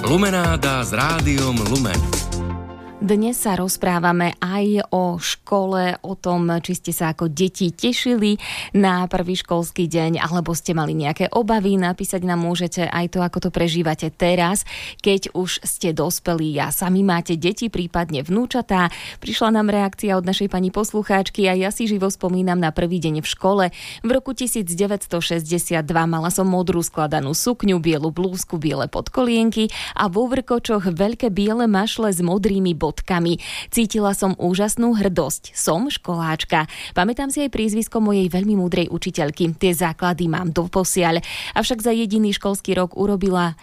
Lumenáda s Rádiom Lumen. Dnes sa rozprávame aj o škole, o tom, či ste sa ako deti tešili na prvý školský deň, alebo ste mali nejaké obavy. Napísať nám môžete aj to, ako to prežívate teraz, keď už ste dospelí a sami máte deti, prípadne vnúčatá. Prišla nám reakcia od našej pani poslucháčky a ja si živo spomínam na prvý deň v škole. V roku 1962 mala som modrú skladanú sukňu, bielu blúzku, biele podkolienky a vo vrkočoch veľké biele mašle s modrými bodkami. Cítila som úžasnú hrdosť. Som školáčka. Pamätám si aj priezvisko mojej veľmi múdrej učiteľky. Tie základy mám doposiaľ. Avšak za jediný školský rok urobila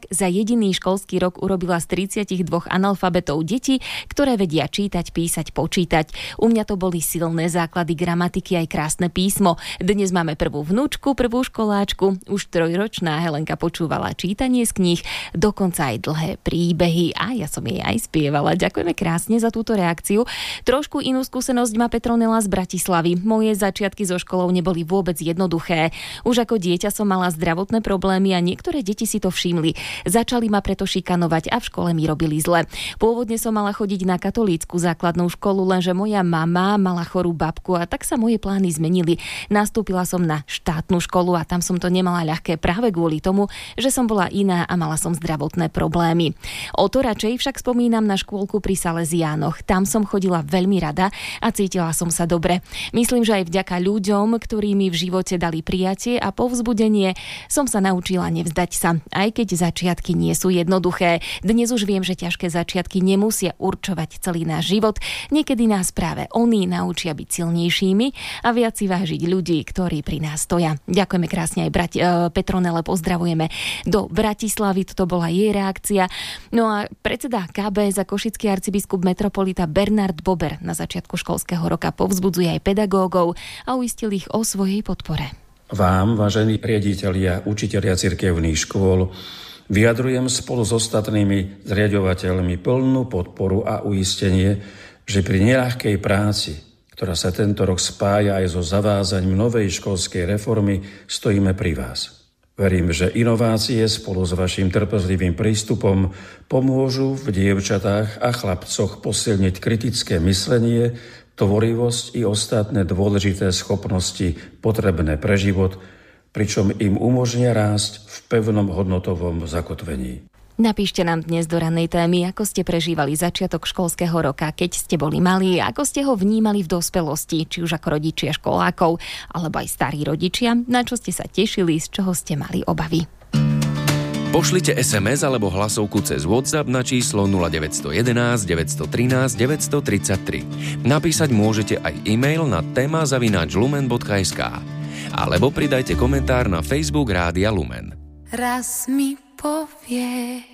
z 32 analfabetov detí, ktoré vedia čítať, písať, počítať. U mňa to boli silné základy gramatiky aj krásne písmo. Dnes máme prvú vnúčku, prvú školáčku. Už 3-ročná Helenka počúvala čítanie z kníh, dokonca aj dlhé príbehy a ja som jej aj spievala. Ďakujeme krásne za túto reakciu. Trošku inú skúsenosť má Petronela z Bratislavy. Moje začiatky so školou neboli vôbec jednoduché. Už ako dieťa som mala zdravotné problémy a niektoré deti si to všimli. Začali ma preto šikanovať a v škole mi robili zle. Pôvodne som mala chodiť na katolícku základnú školu, lenže moja mama mala chorú babku a tak sa moje plány zmenili. Nastúpila som na štátnu školu a tam som to nemala ľahké práve kvôli tomu, že som bola iná a mala som zdravotné problémy. O to radšej však spomínam na škôlku pri Salesiánoch. Tam som chodila veľmi rada a cítila som sa dobre. Myslím, že aj vďaka ľuďom, ktorí mi v živote dali prijatie a povzbudenie, som sa naučila nevzdať sa, aj keď začiatky nie sú jednoduché. Dnes už viem, že ťažké začiatky nemusia určovať celý náš život. Niekedy nás práve oni naučia byť silnejšími a viac si vážiť ľudí, ktorí pri nás stoja. Ďakujeme krásne aj Petronele, pozdravujeme do Bratislavy, toto bola jej reakcia. No a predseda KB za košický arcibiskup metropolita Bernard Bober na začiatku školského roka povzbudzuje aj pedagógov a uistil ich o svojej podpore. Vám, vážení riaditelia, učitelia cirkevných škôl, vyjadrujem spolu s ostatnými zriaďovateľmi plnú podporu a uistenie, že pri neľahkej práci, ktorá sa tento rok spája aj so zavázaním novej školskej reformy, stojíme pri vás. Verím, že inovácie spolu s vašim trpezlivým prístupom pomôžu v dievčatách a chlapcoch posilniť kritické myslenie, tvorivosť i ostatné dôležité schopnosti potrebné pre život, pričom im umožnia rásť v pevnom hodnotovom zakotvení. Napíšte nám dnes do rannej témy, ako ste prežívali začiatok školského roka, keď ste boli malí, ako ste ho vnímali v dospelosti, či už ako rodičia školákov, alebo aj starí rodičia, na čo ste sa tešili, z čoho ste mali obavy. Pošlite SMS alebo hlasovku cez WhatsApp na číslo 0911 913 933. Napísať môžete aj e-mail na téma@lumen.sk alebo pridajte komentár na Facebook Rádia Lumen. Raz mi povie